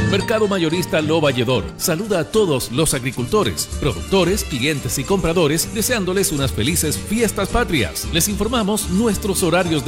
Mercado Mayorista Lo Valledor saluda a todos los agricultores, productores, clientes y compradores deseándoles unas felices fiestas patrias. Les informamos nuestros horarios